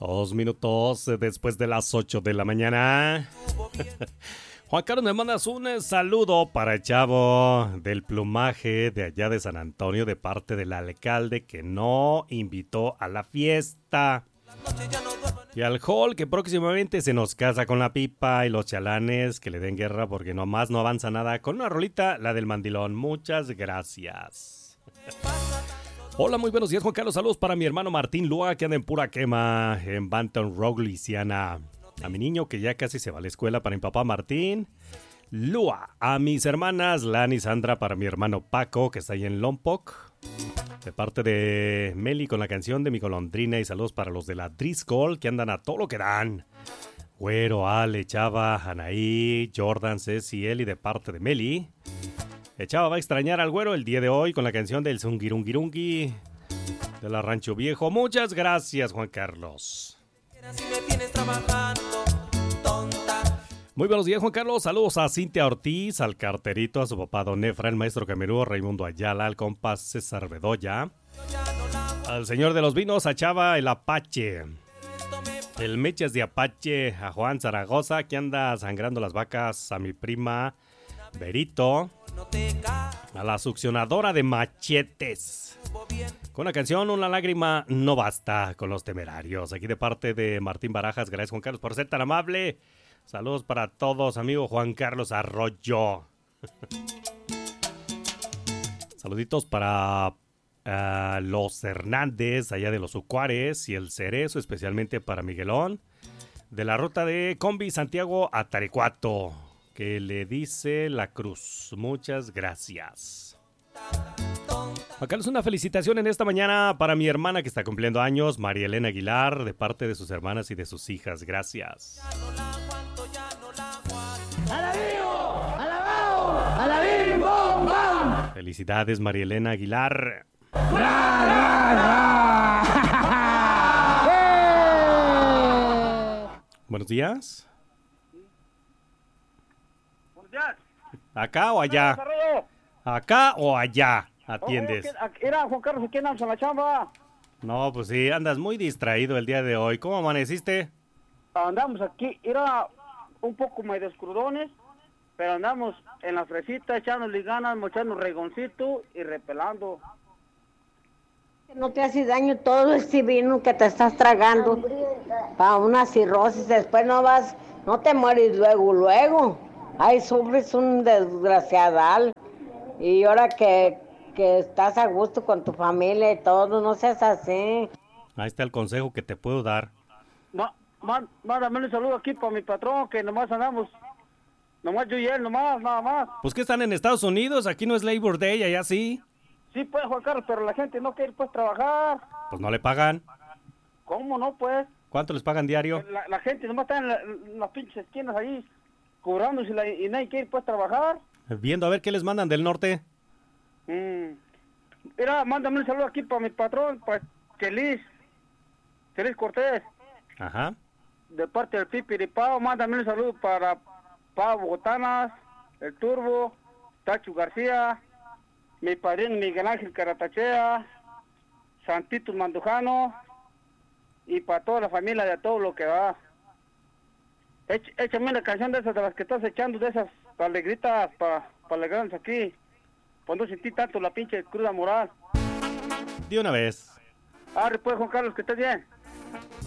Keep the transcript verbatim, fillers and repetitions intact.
Dos minutos después de las ocho de la mañana. Juan Carlos, me mandas un saludo para el chavo del plumaje de allá de San Antonio de parte del alcalde que no invitó a la fiesta. Y al Hall que próximamente se nos casa con la pipa y los chalanes que le den guerra porque nomás no avanza nada con una rolita, la del mandilón. Muchas gracias. Hola, muy buenos días, Juan Carlos. Saludos para mi hermano Martín Lua, que anda en pura quema en Banton Road, Luisiana. A mi niño, que ya casi se va a la escuela, para mi papá Martín Lua. A mis hermanas Lani y Sandra, para mi hermano Paco, que está ahí en Lompoc. De parte de Meli con la canción de mi golondrina. Y saludos para los de la Driscoll, que andan a todo lo que dan. Güero, Ale, Chava, Anaí, Jordan, Ceci, Eli, de parte de Meli. Chava va a extrañar al güero el día de hoy con la canción del Zungirungirungi de la Rancho Viejo. Muchas gracias, Juan Carlos. Muy buenos días, Juan Carlos. Saludos a Cintia Ortiz, al carterito, a su papá Don Efra, el maestro Camerú, Raimundo Ayala, al compa César Bedoya, al señor de los vinos, a Chava el Apache, el Mechas de Apache, a Juan Zaragoza, que anda sangrando las vacas, a mi prima Berito, a la succionadora de machetes. Con la canción Una lágrima no basta, con los Temerarios. Aquí de parte de Martín Barajas. Gracias, Juan Carlos, por ser tan amable. Saludos para todos, amigo Juan Carlos Arroyo. Saluditos para uh, los Hernández, allá de los Ucuares, y el Cerezo, especialmente para Miguelón, de la ruta de Combi Santiago a Tarecuato, que le dice la Cruz. Muchas gracias. Juan Carlos, una felicitación en esta mañana para mi hermana que está cumpliendo años, María Elena Aguilar, de parte de sus hermanas y de sus hijas. Gracias. ¡Alabío! ¡Alabao! ¡Alabim! ¡Bom! ¡Bam! Felicidades, María Elena Aguilar. ¡Ra, ra, ra! ¡Eh! Buenos días. Buenos días. ¿Acá o allá? ¿Acá o allá? Atiendes. Era Juan Carlos, ¿y quién andas en la chamba? No, pues sí, andas muy distraído el día de hoy. ¿Cómo amaneciste? Andamos aquí, era un poco medio crudones, pero andamos en la fresita, echándole ganas, mochando regoncito y repelando. No te hace daño todo este vino que te estás tragando para una cirrosis, después no vas, no te mueres luego, luego. Ay, sufres un desgraciadal. Y ahora que, que estás a gusto con tu familia y todo, no seas así. Ahí está el consejo que te puedo dar. Ma, ma, mándame un saludo aquí para mi patrón, que nomás andamos, nomás yo y él, nomás, nada más. Pues que están en Estados Unidos, aquí no es Labor Day, allá sí. Sí, pues, Juan Carlos, pero la gente no quiere, pues, trabajar. Pues no le pagan. ¿Cómo no, pues? ¿Cuánto les pagan diario? La, la gente nomás está en, la, en las pinches esquinas ahí, cobrándose la, y nadie quiere, pues, trabajar. Viendo a ver qué les mandan del norte. Mm. Mira, mándame un saludo aquí para mi patrón, para Chelis, Chelis Cortés. Ajá. De parte del Pipiripao, mándame un saludo para Pau Botanas, el Turbo, Tacho García, mi padrino Miguel Ángel Caratachea, Santito Mandujano, y para toda la familia de todo lo que va. Éch, échame una canción de esas de las que estás echando, de esas alegritas para pa alegrarnos aquí. Pues no sentí tanto la pinche cruda moral. De una vez. Arre pues, Juan Carlos, que estés bien.